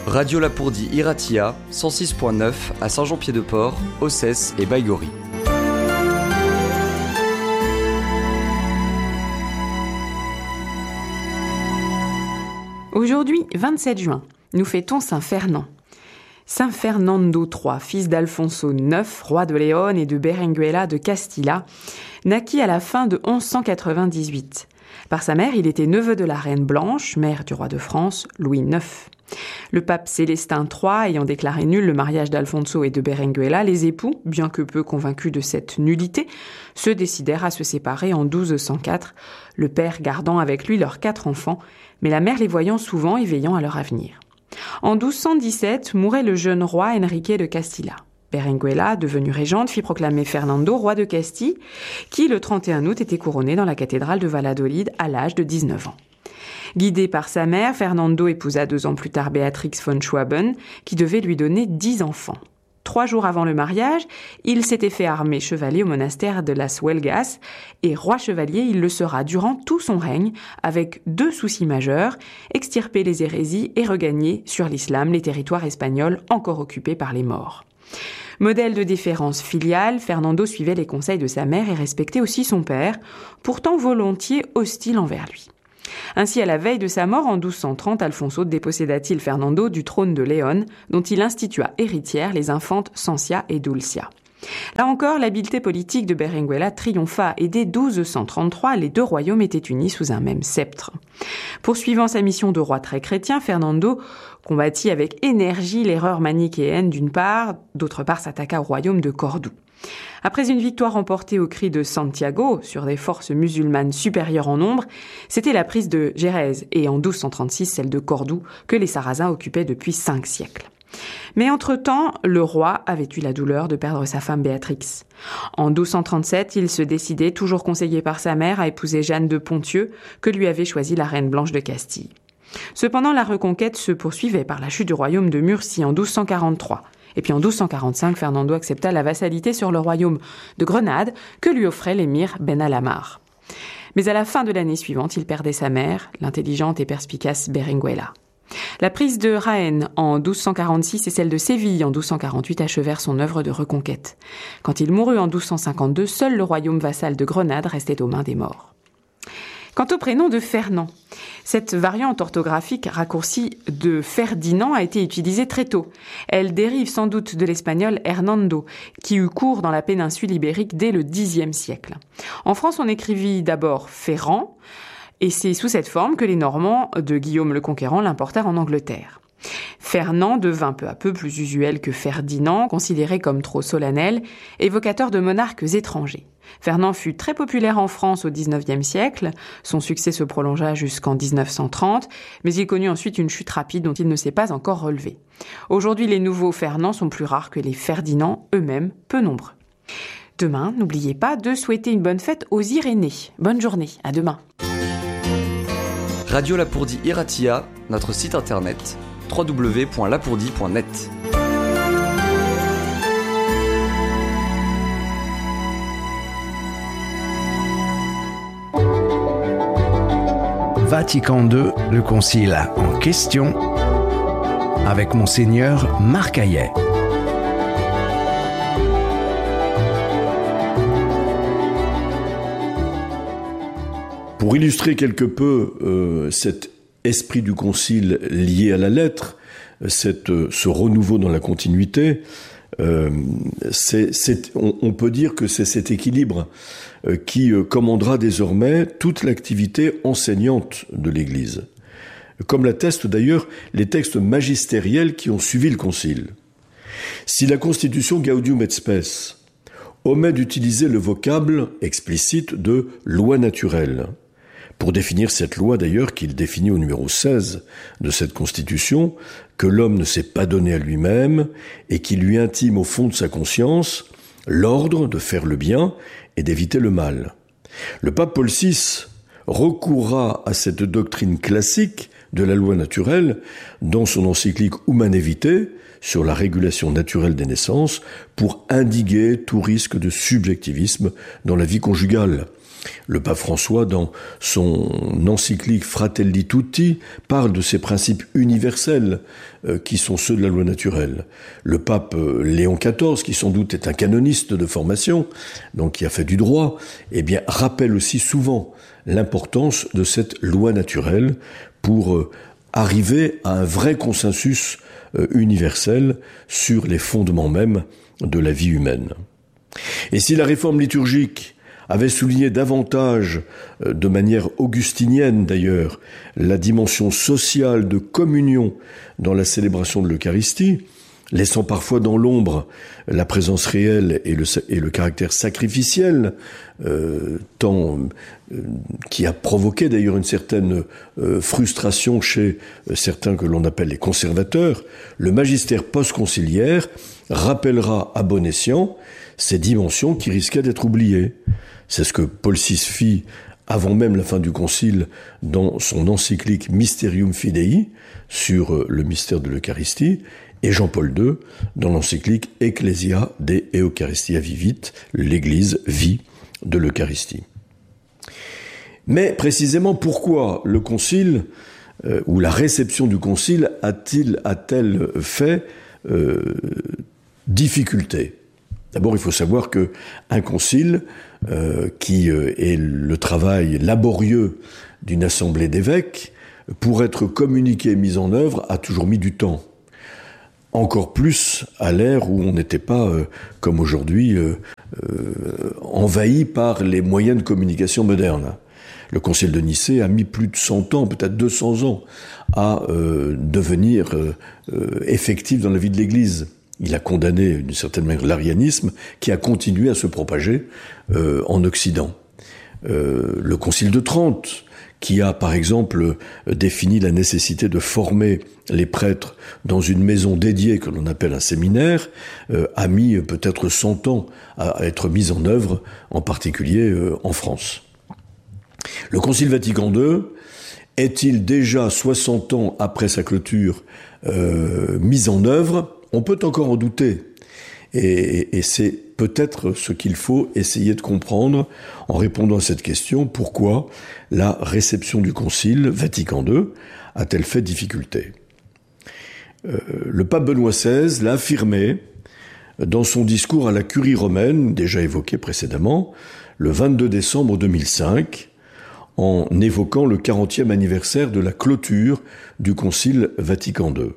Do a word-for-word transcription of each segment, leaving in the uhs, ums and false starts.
Radio Lapourdie Iratia, cent six point neuf à Saint-Jean-Pied-de-Port, Ossès et Baïgorry. Aujourd'hui, vingt-sept juin, nous fêtons Saint Fernand. Saint Fernando trois, fils d'Alfonso neuf, roi de Léon et de Berenguela de Castilla, naquit à la fin de onze cent quatre-vingt-dix-huit. Par sa mère, il était neveu de la reine Blanche, mère du roi de France, Louis neuf. Le pape Célestin trois ayant déclaré nul le mariage d'Alfonso et de Berenguela, les époux, bien que peu convaincus de cette nullité, se décidèrent à se séparer en douze cent quatre, le père gardant avec lui leurs quatre enfants, mais la mère les voyant souvent et veillant à leur avenir. En douze cent dix-sept, mourait le jeune roi Enrique de Castilla. Berenguela, devenue régente, fit proclamer Fernando roi de Castille, qui, le trente et un août, était couronné dans la cathédrale de Valladolid à l'âge de dix-neuf ans. Guidé par sa mère, Fernando épousa deux ans plus tard Béatrix von Schwaben, qui devait lui donner dix enfants. Trois jours avant le mariage, il s'était fait armer chevalier au monastère de Las Huelgas, et roi chevalier il le sera durant tout son règne, avec deux soucis majeurs, extirper les hérésies et regagner sur l'islam les territoires espagnols encore occupés par les Maures. Modèle de déférence filiale, Fernando suivait les conseils de sa mère et respectait aussi son père, pourtant volontiers hostile envers lui. Ainsi, à la veille de sa mort en douze cent trente, Alfonso déposséda-t-il Fernando du trône de Léon, dont il institua héritières les infantes Sancia et Dulcia. Là encore, l'habileté politique de Berenguela triompha et dès douze cent trente-trois, les deux royaumes étaient unis sous un même sceptre. Poursuivant sa mission de roi très chrétien, Fernando combattit avec énergie l'erreur manichéenne d'une part, d'autre part s'attaqua au royaume de Cordoue. Après une victoire remportée au cri de Santiago sur des forces musulmanes supérieures en nombre, c'était la prise de Gérèse et en douze cent trente-six celle de Cordoue que les Sarrasins occupaient depuis cinq siècles. Mais entre-temps, le roi avait eu la douleur de perdre sa femme Béatrix. En douze cent trente-sept, il se décidait, toujours conseillé par sa mère, à épouser Jeanne de Ponthieu, que lui avait choisi la reine Blanche de Castille. Cependant, la reconquête se poursuivait par la chute du royaume de Murcie en douze cent quarante-trois. Et puis en douze cent quarante-cinq, Fernando accepta la vassalité sur le royaume de Grenade que lui offrait l'émir Ben Alamar. Mais à la fin de l'année suivante, il perdait sa mère, l'intelligente et perspicace Berenguela. La prise de Jaén en douze cent quarante-six et celle de Séville en douze cent quarante-huit achevèrent son œuvre de reconquête. Quand il mourut en douze cent cinquante-deux, seul le royaume vassal de Grenade restait aux mains des Maures. Quant au prénom de Fernand, cette variante orthographique raccourcie de Ferdinand a été utilisée très tôt. Elle dérive sans doute de l'espagnol Hernando, qui eut cours dans la péninsule ibérique dès le dixième siècle. En France, on écrivit d'abord Ferrand, et c'est sous cette forme que les Normands de Guillaume le Conquérant l'importèrent en Angleterre. Fernand devint peu à peu plus usuel que Ferdinand, considéré comme trop solennel, évocateur de monarques étrangers. Fernand fut très populaire en France au dix-neuvième siècle, son succès se prolongea jusqu'en dix-neuf cent trente, mais il connut ensuite une chute rapide dont il ne s'est pas encore relevé. Aujourd'hui, les nouveaux Fernand sont plus rares que les Ferdinand, eux-mêmes peu nombreux. Demain, n'oubliez pas de souhaiter une bonne fête aux Irénées. Bonne journée, à demain. Radio Lapourdie Iratia, notre site internet w w w point lapourdie point net. Vatican deux, le concile en question, avec Monseigneur Marc Hayet. Pour illustrer quelque peu euh, cet esprit du concile lié à la lettre, cette, ce renouveau dans la continuité, euh, c'est, c'est, on, on peut dire que c'est cet équilibre euh, qui euh, commandera désormais toute l'activité enseignante de l'Église, comme l'attestent d'ailleurs les textes magistériels qui ont suivi le concile. Si la Constitution Gaudium et Spes omet d'utiliser le vocable explicite de loi naturelle, pour définir cette loi d'ailleurs qu'il définit au numéro seize de cette Constitution, que l'homme ne s'est pas donné à lui-même et qui lui intime au fond de sa conscience l'ordre de faire le bien et d'éviter le mal. Le pape Paul six recourra à cette doctrine classique de la loi naturelle dans son encyclique Humanae Vitae sur la régulation naturelle des naissances pour indiguer tout risque de subjectivisme dans la vie conjugale. Le pape François, dans son encyclique Fratelli Tutti, parle de ces principes universels euh, qui sont ceux de la loi naturelle. Le pape euh, Léon quatorze, qui sans doute est un canoniste de formation, donc qui a fait du droit, eh bien, rappelle aussi souvent l'importance de cette loi naturelle pour euh, arriver à un vrai consensus euh, universel sur les fondements mêmes de la vie humaine. Et si la réforme liturgique avait souligné davantage, de manière augustinienne d'ailleurs, la dimension sociale de communion dans la célébration de l'Eucharistie, laissant parfois dans l'ombre la présence réelle et le, et le caractère sacrificiel, euh, tant, euh, qui a provoqué d'ailleurs une certaine euh, frustration chez euh, certains que l'on appelle les conservateurs, le magistère post-conciliaire rappellera à bon escient ces dimensions qui risquaient d'être oubliées. C'est ce que Paul six fit avant même la fin du Concile dans son encyclique Mysterium Fidei sur le mystère de l'Eucharistie, et Jean-Paul deux dans l'encyclique Ecclesia de Eucharistia Vivit, l'Église vie de l'Eucharistie. Mais précisément pourquoi le Concile, euh, ou la réception du Concile, a-t-il, a-t-elle fait euh, difficulté ? D'abord, il faut savoir que un concile, euh, qui euh, est le travail laborieux d'une assemblée d'évêques, pour être communiqué et mis en œuvre, a toujours mis du temps. Encore plus à l'ère où on n'était pas, euh, comme aujourd'hui, euh, euh, envahi par les moyens de communication modernes. Le Concile de Nicée a mis plus de cent ans, peut-être deux cents ans, à euh, devenir euh, euh, effectif dans la vie de l'Église. Il a condamné d'une certaine manière l'arianisme qui a continué à se propager euh, en Occident. Euh, le Concile de Trente, qui a par exemple défini la nécessité de former les prêtres dans une maison dédiée que l'on appelle un séminaire, euh, a mis peut-être cent ans à être mis en œuvre, en particulier euh, en France. Le Concile Vatican deux est-il déjà soixante ans après sa clôture euh, mis en œuvre ? On peut encore en douter, et, et c'est peut-être ce qu'il faut essayer de comprendre en répondant à cette question: pourquoi la réception du Concile Vatican deux a-t-elle fait difficulté ? euh, Le pape Benoît seize l'a affirmé dans son discours à la Curie romaine, déjà évoqué précédemment, le vingt-deux décembre deux mille cinq, en évoquant le quarantième anniversaire de la clôture du Concile Vatican deux.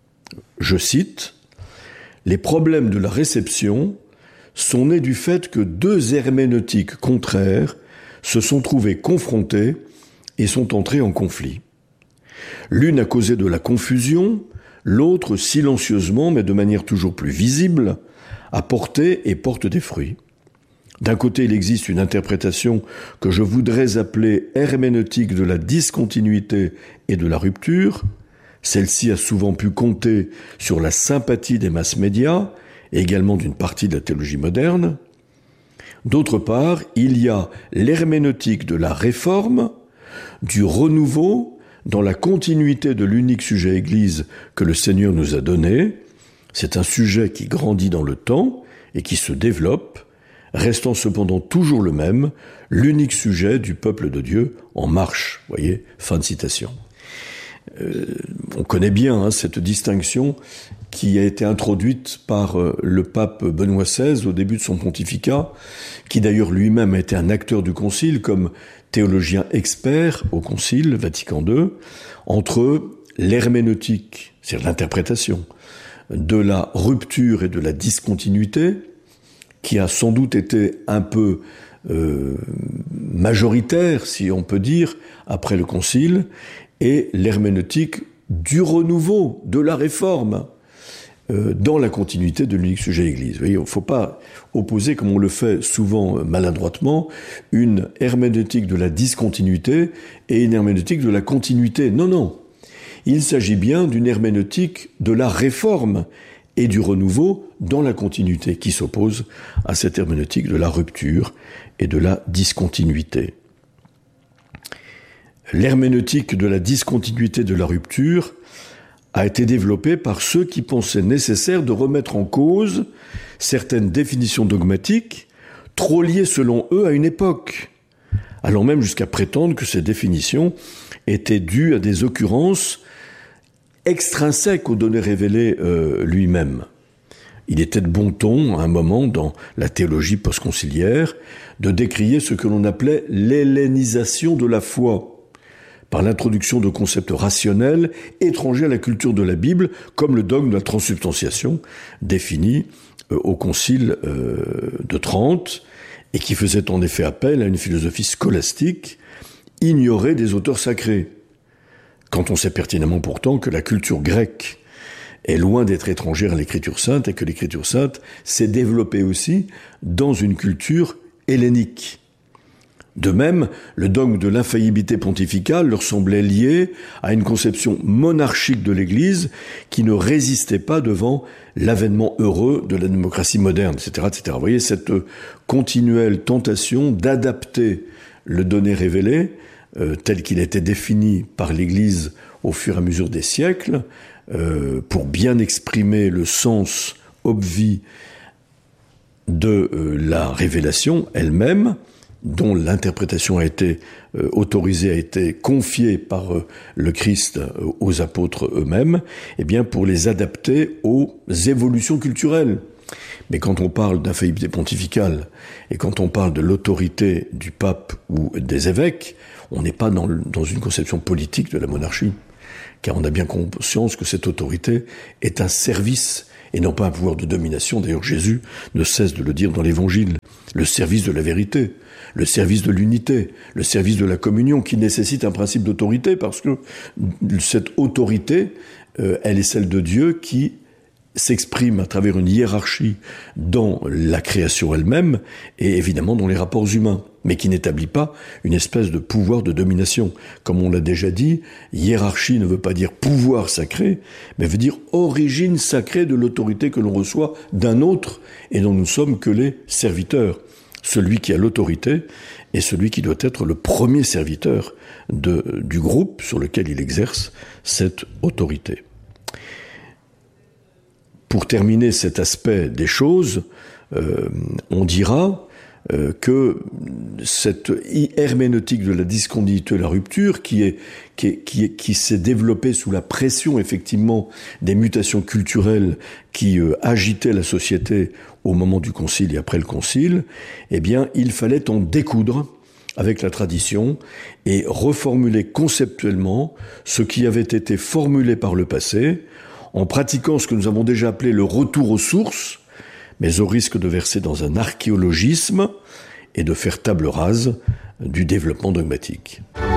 Je cite: « Les problèmes de la réception sont nés du fait que deux herméneutiques contraires se sont trouvés confrontés et sont entrés en conflit. L'une a causé de la confusion, l'autre silencieusement, mais de manière toujours plus visible, a porté et porte des fruits. D'un côté, il existe une interprétation que je voudrais appeler herméneutique de la discontinuité et de la rupture. Celle-ci a souvent pu compter sur la sympathie des masses médias et également d'une partie de la théologie moderne. D'autre part, il y a l'herméneutique de la réforme, du renouveau dans la continuité de l'unique sujet Église que le Seigneur nous a donné. C'est un sujet qui grandit dans le temps et qui se développe, restant cependant toujours le même, l'unique sujet du peuple de Dieu en marche. Vous voyez, fin de citation. Euh, on connaît bien hein, cette distinction qui a été introduite par euh, le pape Benoît seize au début de son pontificat, qui d'ailleurs lui-même a été un acteur du concile comme théologien expert au concile Vatican deux, entre l'herméneutique, c'est-à-dire l'interprétation, de la rupture et de la discontinuité, qui a sans doute été un peu euh, majoritaire, si on peut dire, après le concile, et l'herméneutique du renouveau, de la réforme, euh, dans la continuité de l'unique sujet Église. Vous voyez, il ne faut pas opposer, comme on le fait souvent maladroitement, une herméneutique de la discontinuité et une herméneutique de la continuité. Non, non. Il s'agit bien d'une herméneutique de la réforme et du renouveau dans la continuité, qui s'oppose à cette herméneutique de la rupture et de la discontinuité. L'herméneutique de la discontinuité de la rupture a été développée par ceux qui pensaient nécessaire de remettre en cause certaines définitions dogmatiques trop liées selon eux à une époque, allant même jusqu'à prétendre que ces définitions étaient dues à des occurrences extrinsèques aux données révélées euh, lui-même. Il était de bon ton, à un moment, dans la théologie postconciliaire, de décrier ce que l'on appelait l'hellénisation de la foi, par l'introduction de concepts rationnels étrangers à la culture de la Bible, comme le dogme de la transsubstantiation, défini euh, au Concile euh, de Trente, et qui faisait en effet appel à une philosophie scolastique ignorée des auteurs sacrés, quand on sait pertinemment pourtant que la culture grecque est loin d'être étrangère à l'Écriture sainte et que l'Écriture sainte s'est développée aussi dans une culture hellénique. De même, le dogme de l'infaillibilité pontificale leur semblait lié à une conception monarchique de l'Église qui ne résistait pas devant l'avènement heureux de la démocratie moderne, et cetera, et cetera. Vous voyez cette continuelle tentation d'adapter le donné révélé, euh, tel qu'il était défini par l'Église au fur et à mesure des siècles, euh, pour bien exprimer le sens obvi de euh, la révélation elle-même, dont l'interprétation a été euh, autorisée, a été confiée par euh, le Christ euh, aux apôtres eux-mêmes, eh bien pour les adapter aux évolutions culturelles. Mais quand on parle d'infaillibilité pontificale et quand on parle de l'autorité du pape ou des évêques, on n'est pas dans, le, dans une conception politique de la monarchie, car on a bien conscience que cette autorité est un service et non pas un pouvoir de domination. D'ailleurs, Jésus ne cesse de le dire dans l'Évangile. Le service de la vérité, le service de l'unité, le service de la communion, qui nécessite un principe d'autorité, parce que cette autorité, euh, elle est celle de Dieu qui s'exprime à travers une hiérarchie dans la création elle-même et évidemment dans les rapports humains, mais qui n'établit pas une espèce de pouvoir de domination. Comme on l'a déjà dit, hiérarchie ne veut pas dire pouvoir sacré, mais veut dire origine sacrée de l'autorité que l'on reçoit d'un autre et dont nous ne sommes que les serviteurs. Celui qui a l'autorité est celui qui doit être le premier serviteur de, du groupe sur lequel il exerce cette autorité. Pour terminer cet aspect des choses, euh, on dira euh, que cette herméneutique de la discontinuité et de la rupture, qui est, qui est, qui est, qui s'est développée sous la pression effectivement des mutations culturelles qui euh, agitaient la société au moment du concile et après le concile, eh bien, il fallait en découdre avec la tradition et reformuler conceptuellement ce qui avait été formulé par le passé, en pratiquant ce que nous avons déjà appelé le retour aux sources, mais au risque de verser dans un archéologisme et de faire table rase du développement dogmatique.